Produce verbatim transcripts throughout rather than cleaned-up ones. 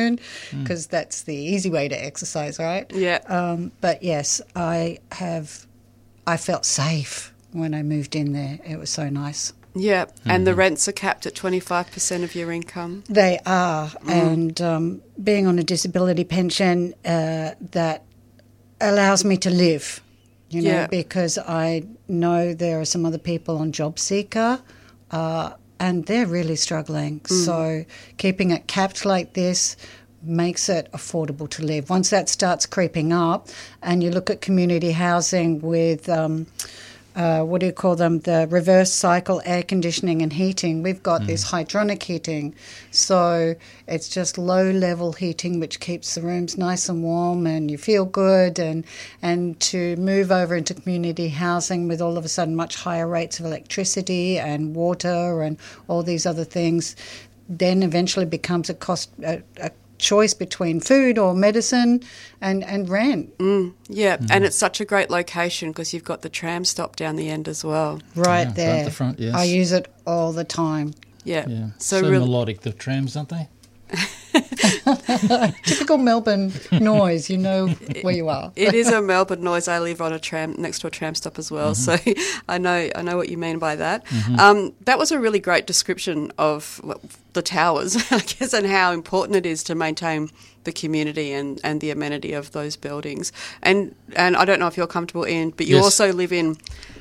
soon, because mm. that's the easy way to exercise, right? Yeah. Um, but yes, I have, I felt safe when I moved in there. It was so nice. Yeah, Mm-hmm. and the rents are capped at twenty-five percent of your income. They are, Mm. and um, being on a disability pension, uh, that allows me to live, you know, Yeah. because I know there are some other people on Job Seeker, uh, and they're really struggling. Mm. So keeping it capped like this makes it affordable to live. Once that starts creeping up, and you look at community housing with... Um, Uh, what do you call them, the reverse cycle air conditioning and heating. We've got mm. this hydronic heating. So it's just low-level heating which keeps the rooms nice and warm and you feel good. And, and to move over into community housing with all of a sudden much higher rates of electricity and water and all these other things then eventually becomes a cost a, a choice between food or medicine and, and rent. Mm, yeah, mm. and it's such a great location because you've got the tram stop down the end as well. Right yeah, there. Right at the front, yes. I use it all the time. Yeah. yeah. So, so real- melodic, the trams, aren't they? Typical Melbourne noise, you know where you are. It is a Melbourne noise. I live on a tram next to a tram stop as well, mm-hmm. so I know I know what you mean by that. Mm-hmm. Um, that was a really great description of well, the towers, I guess, and how important it is to maintain the community and, and the amenity of those buildings. And and I don't know if you're comfortable, Ian, but you yes. also live in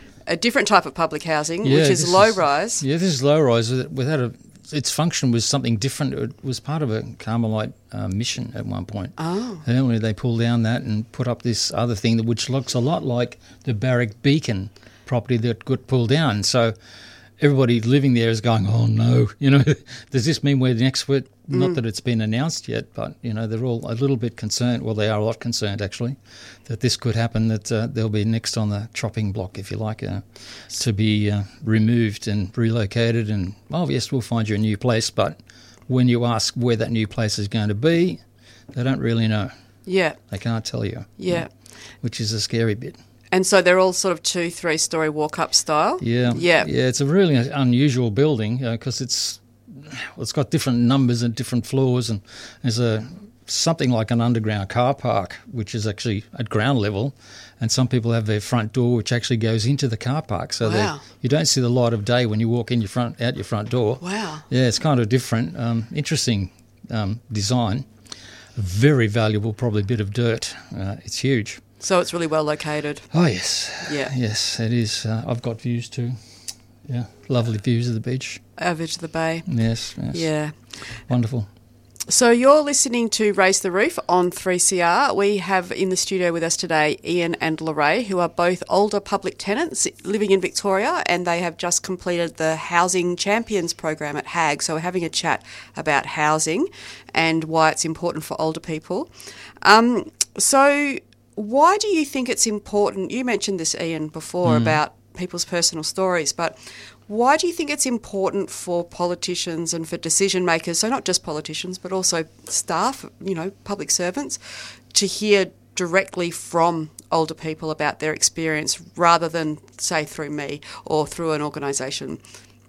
a different type of public housing, yeah, which is low rise. Yeah, this is low rise without a. Its function was something different. It was part of a Carmelite uh, mission at one point. Oh. And then they pulled down that and put up this other thing, which looks a lot like the Barrack Beacon property that got pulled down. So everybody living there is going, oh, no. You know, does this mean we're next? We're, Mm. not that it's been announced yet, but, you know, they're all a little bit concerned. Well, they are a lot concerned, actually, that this could happen, that uh, they'll be next on the chopping block, if you like, uh, to be uh, removed and relocated. And, oh, yes, we'll find you a new place. But when you ask where that new place is going to be, they don't really know. Yeah. They can't tell you. Yeah. Which is a scary bit. And so they're all sort of two, three-storey walk-up style? Yeah. Yeah. Yeah, it's a really unusual building because uh, it's... Well, it's got different numbers and different floors, and there's a something like an underground car park, which is actually at ground level, and some people have their front door which actually goes into the car park, so wow. you don't see the light of day when you walk in your front out your front door. Wow! Yeah, it's kind of different, um, interesting um, design, very valuable, probably bit of dirt. Uh, it's huge. So it's really well located. Oh yes, yeah, yes, it is. Uh, I've got views too. Yeah, lovely views of the beach. Over to the bay. Yes, yes. Yeah. Wonderful. So you're listening to Raise the Roof on three C R. We have in the studio with us today Ian and Lorraine, who are both older public tenants living in Victoria, and they have just completed the Housing Champions program at H A G. So we're having a chat about housing and why it's important for older people. Um, so why do you think it's important? You mentioned this, Ian, before mm. about people's personal stories, but why do you think it's important for politicians and for decision makers, so not just politicians but also staff, you know, public servants, to hear directly from older people about their experience rather than, say, through me or through an organisation?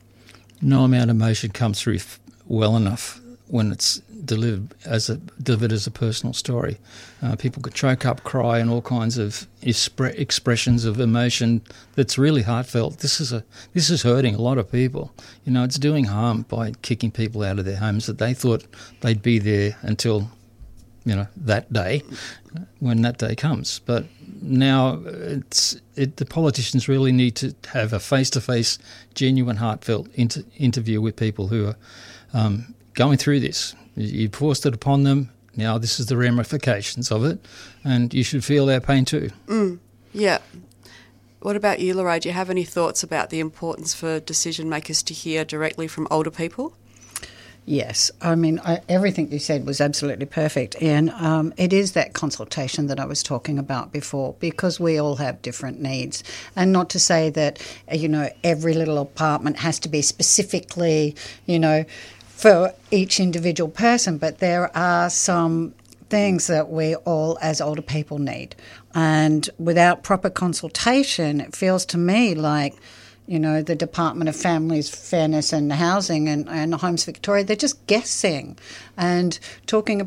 No amount of emotion comes through well enough when it's delivered as a delivered as a personal story. Uh, people could choke up, cry, and all kinds of expre- expressions of emotion that's really heartfelt. This is a this is hurting a lot of people. You know, it's doing harm by kicking people out of their homes that they thought they'd be there until, you know, that day, when that day comes. But now it's it, the politicians really need to have a face-to-face, genuine, heartfelt inter- interview with people who are um, going through this. You forced it upon them. Now this is the ramifications of it, and you should feel their pain too. Mm, yeah. What about you, Lorraine? Do you have any thoughts about the importance for decision makers to hear directly from older people? Yes. I mean, I, everything you said was absolutely perfect. And um, it is that consultation that I was talking about before, because we all have different needs. And not to say that, you know, every little apartment has to be specifically, you know, for each individual person, but there are some things that we all as older people need. And without proper consultation, it feels to me like, you know, the Department of Families, Fairness and Housing and, and Homes Victoria, they're just guessing and talking